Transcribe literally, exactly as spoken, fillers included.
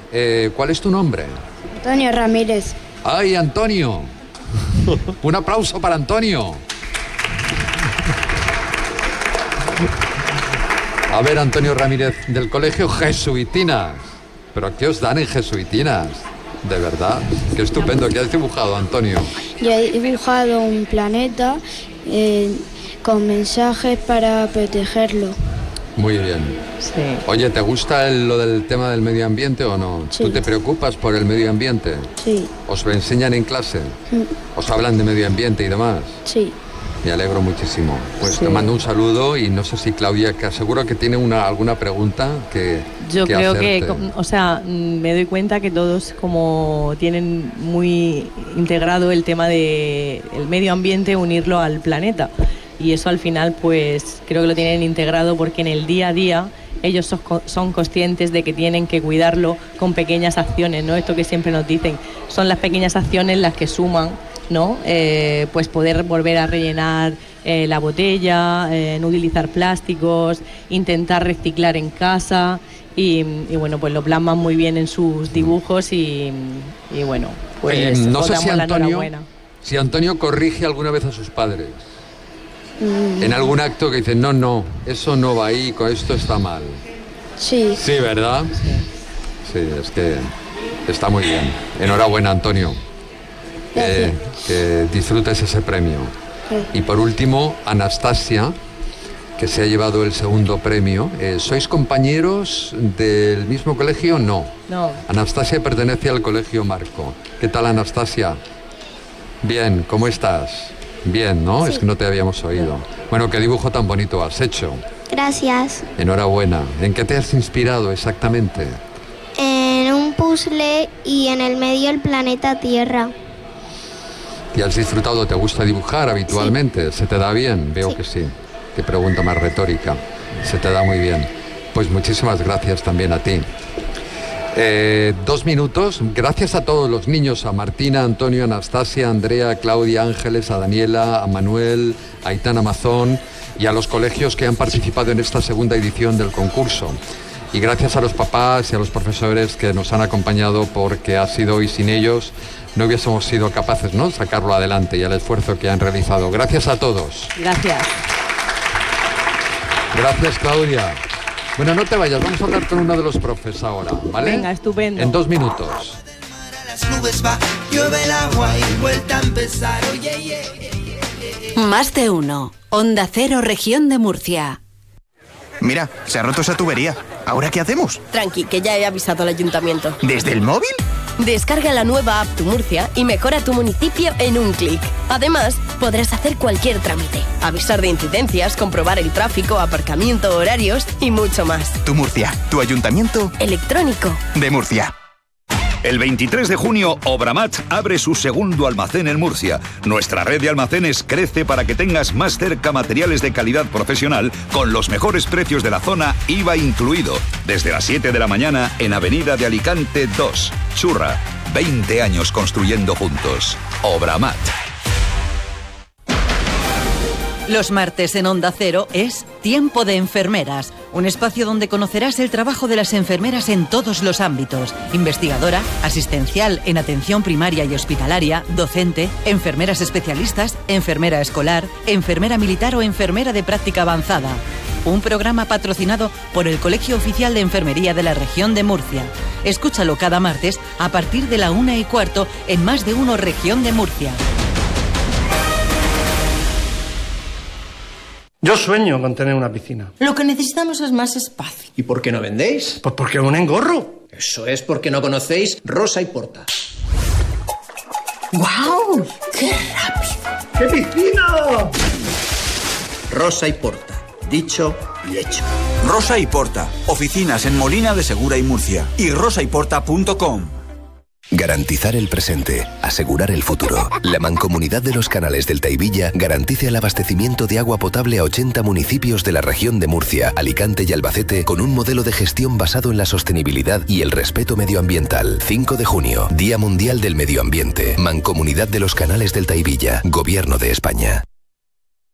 Eh, ¿Cuál es tu nombre? Antonio Ramírez. ¡Ay, Antonio! Un aplauso para Antonio. A ver, Antonio Ramírez, del colegio Jesuitinas. ¿Pero qué os dan en Jesuitinas? De verdad, qué estupendo. ¿Qué has dibujado, Antonio? Yo he dibujado un planeta eh, con mensajes para protegerlo. Muy bien. Sí. Oye, ¿te gusta el- lo del tema del medio ambiente o no? Sí. ¿Tú te preocupas por el medio ambiente? Sí, ¿Os lo enseñan en clase? mm, ¿Os hablan de medio ambiente y demás? sí. Me alegro muchísimo. Pues Sí. te mando un saludo y no sé si Claudia, que seguro que tiene una, alguna pregunta que Yo que creo que, hacerte. com- o sea, mm, me doy cuenta que todos como tienen muy integrado el tema de el medio ambiente, unirlo al planeta. Y eso al final, pues creo que lo tienen integrado porque en el día a día ellos son, co- son conscientes de que tienen que cuidarlo con pequeñas acciones, ¿no? Esto que siempre nos dicen, son las pequeñas acciones las que suman, ¿no? Eh, pues poder volver a rellenar eh, la botella, eh, no utilizar plásticos, intentar reciclar en casa y, y bueno, pues lo plasman muy bien en sus dibujos y, y bueno, pues Eh, no os sé damos si la Antonio, enhorabuena. si Antonio corrige alguna vez a sus padres. Mm, En algún acto que dice, no, no, eso no va ahí, con esto está mal. sí, Sí, ¿verdad? Sí, es que está muy bien. Enhorabuena, Antonio. Eh, que disfrutes ese premio. sí. Y por último, Anastasia, que se ha llevado el segundo premio. Eh, ¿Sois compañeros del mismo colegio? No. No, Anastasia pertenece al colegio Marco. ¿Qué tal, Anastasia? Bien, ¿cómo estás? Bien, ¿no? Es que no te habíamos oído. Bueno, ¿qué dibujo tan bonito has hecho? Gracias. Enhorabuena. ¿En qué te has inspirado exactamente? En un puzzle y en el medio el planeta Tierra. ¿Y has disfrutado? ¿Te gusta dibujar habitualmente? ¿Se te da bien? Veo Sí. que sí. Qué pregunta más retórica. Se te da muy bien. Pues muchísimas gracias también a ti. Eh, dos minutos. Gracias a todos los niños, a Martina, Antonio, Anastasia, Andrea, Claudia, Ángeles, a Daniela, a Manuel, a Aitana Mazón y a los colegios que han participado en esta segunda edición del concurso. Y gracias a los papás y a los profesores que nos han acompañado, porque ha sido y sin ellos no hubiésemos sido capaces, ¿no?, de sacarlo adelante, y al esfuerzo que han realizado. Gracias a todos. gracias. Gracias, Claudia. Bueno, no te vayas, vamos a hablar con uno de los profes ahora, ¿vale? Venga, estupendo. En dos minutos. Las nubes va, llueve el agua y vuelta a empezar. Oye, oye, oye. Más de uno. Onda Cero, Región de Murcia. Mira, se ha roto esa tubería. ¿Ahora qué hacemos? Tranqui, que ya he avisado al ayuntamiento. ¿Desde el móvil? Descarga la nueva app Tu Murcia y mejora tu municipio en un clic. Además, podrás hacer cualquier trámite, avisar de incidencias, comprobar el tráfico, aparcamiento, horarios y mucho más. Tu Murcia, tu ayuntamiento Electrónico. de Murcia. El veintitrés de junio, Obramat abre su segundo almacén en Murcia. Nuestra red de almacenes crece para que tengas más cerca materiales de calidad profesional con los mejores precios de la zona, I V A incluido. Desde las siete de la mañana en Avenida de Alicante dos. Churra, veinte años construyendo juntos. Obramat. Los martes en Onda Cero es Tiempo de Enfermeras, un espacio donde conocerás el trabajo de las enfermeras en todos los ámbitos: investigadora, asistencial en atención primaria y hospitalaria, docente, enfermeras especialistas, enfermera escolar, enfermera militar o enfermera de práctica avanzada. Un programa patrocinado por el Colegio Oficial de Enfermería de la Región de Murcia. Escúchalo cada martes a partir de la una y cuarto en Más de Uno Región de Murcia. Yo sueño con tener una piscina. Lo que necesitamos es más espacio. ¿Y por qué no vendéis? Pues porque es un engorro. Eso es porque no conocéis Rosa y Porta. ¡Guau! ¡Qué rápido! ¡Qué piscina! Rosa y Porta. Dicho y hecho. Rosa y Porta. Oficinas en Molina de Segura y Murcia. Y rosa y porta punto com. Garantizar el presente, asegurar el futuro. La Mancomunidad de los Canales del Taivilla garantiza el abastecimiento de agua potable a ochenta municipios de la región de Murcia, Alicante y Albacete con un modelo de gestión basado en la sostenibilidad y el respeto medioambiental. cinco de junio, Día Mundial del Medio Ambiente. Mancomunidad de los Canales del Taivilla, Gobierno de España.